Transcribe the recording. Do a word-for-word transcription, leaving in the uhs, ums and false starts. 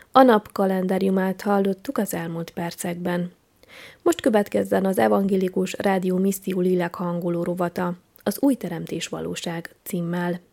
A nap kalendáriumát hallottuk az elmúlt percekben. Most következzen az Evangélikus Rádió Misszió lélekhangoló rovata, az Új Teremtés Valóság címmel.